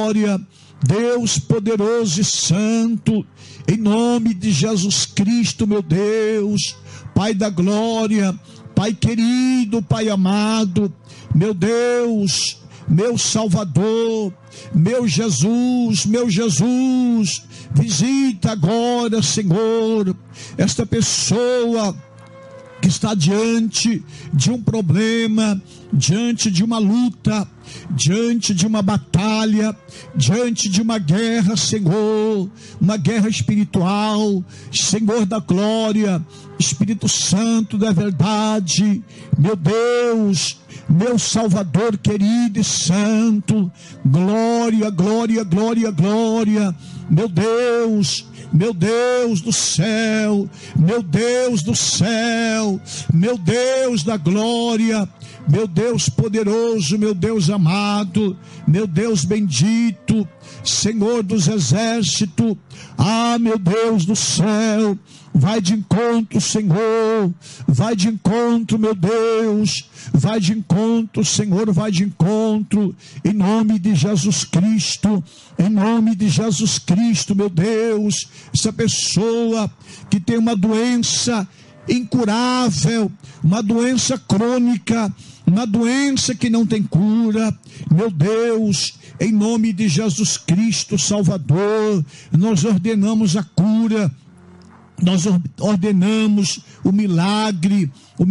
glória, Deus poderoso e santo, em nome de Jesus Cristo, meu Deus, Pai da glória, Pai querido, Pai amado, meu Deus, meu Salvador, meu Jesus, visita agora, Senhor, esta pessoa que está diante de um problema, diante de uma luta, diante de uma batalha, diante de uma guerra, Senhor, uma guerra espiritual, Senhor da glória, Espírito Santo da verdade, meu Deus, meu Salvador querido e santo, glória, glória, glória, glória, meu Deus do céu, meu Deus do céu, meu Deus da glória, meu Deus poderoso, meu Deus amado, meu Deus bendito, Senhor dos exércitos, meu Deus do céu, vai de encontro, Senhor, vai de encontro, meu Deus, vai de encontro, Senhor, vai de encontro, em nome de Jesus Cristo, meu Deus, essa pessoa que tem uma doença incurável, uma doença crônica, uma doença que não tem cura, meu Deus, em nome de Jesus Cristo, Salvador, nós ordenamos a cura, nós ordenamos o milagre,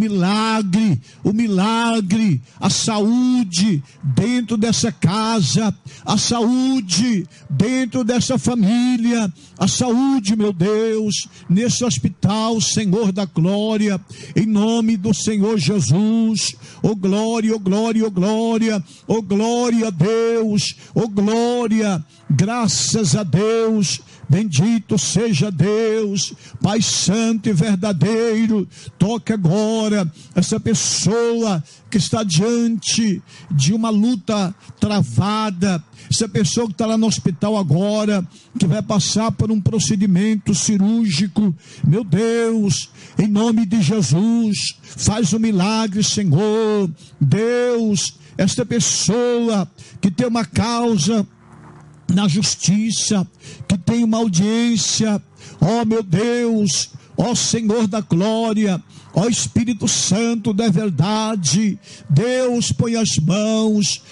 a saúde dentro dessa casa, a saúde dentro dessa família, a saúde, meu Deus, nesse hospital, Senhor da glória, em nome do Senhor Jesus, oh glória, oh glória, oh glória, oh glória a Deus, oh glória, graças a Deus, bendito seja Deus, Pai santo e verdadeiro, toca agora essa pessoa que está diante de uma luta travada, essa pessoa que está lá no hospital agora, que vai passar por um procedimento cirúrgico, meu Deus, em nome de Jesus, faz um milagre, Senhor, Deus, esta pessoa que tem uma causa na justiça, que tem uma audiência, ó meu Deus, ó Senhor da glória, ó Espírito Santo da verdade, Deus põe as mãos,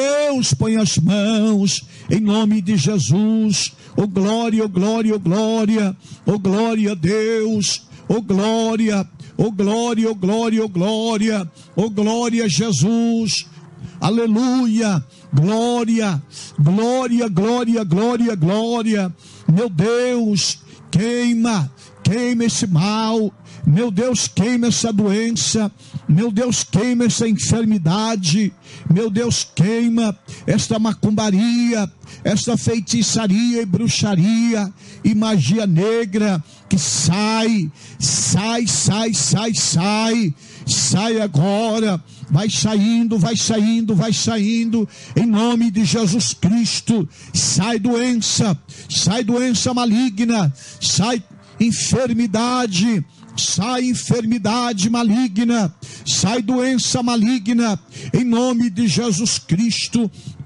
em nome de Jesus, ó glória, ó glória, ó glória, ó glória a Deus, ó glória, ó glória, ó glória, ó glória, ó glória a Jesus, aleluia, glória, glória, glória, glória, glória, meu Deus, queima esse mal, meu Deus, queima essa doença, meu Deus, queima essa enfermidade, meu Deus, queima esta macumbaria, esta feitiçaria e bruxaria e magia negra, que sai agora, vai saindo, em nome de Jesus Cristo, sai doença maligna, sai enfermidade maligna, sai doença maligna, em nome de Jesus Cristo,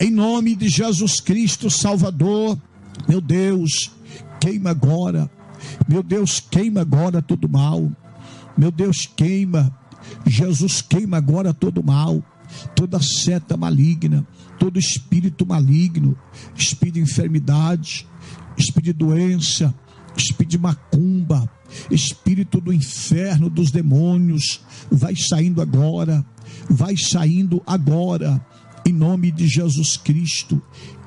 Salvador, meu Deus, queima agora, meu Deus, queima agora todo mal, meu Deus, queima, Jesus, queima agora todo mal, toda seta maligna, todo espírito maligno, espírito de enfermidade, espírito de doença, espírito de macumba, espírito do inferno, dos demônios, vai saindo agora, em nome de Jesus Cristo,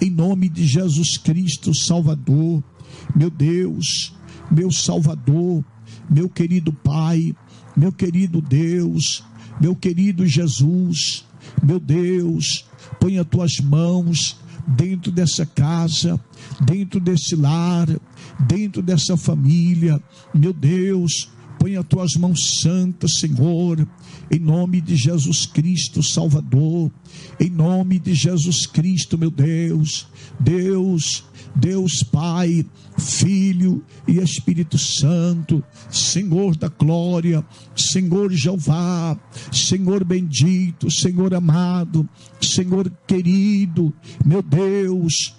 Salvador, meu Deus, meu Salvador, meu querido Pai, meu querido Deus, meu querido Jesus, meu Deus, põe as tuas mãos dentro dessa casa, dentro desse lar, dentro dessa família, meu Deus, põe as tuas mãos santas, Senhor, em nome de Jesus Cristo, Salvador, em nome de Jesus Cristo, meu Deus, Deus Pai, Filho e Espírito Santo, Senhor da glória, Senhor Jeová, Senhor bendito, Senhor amado, Senhor querido, meu Deus,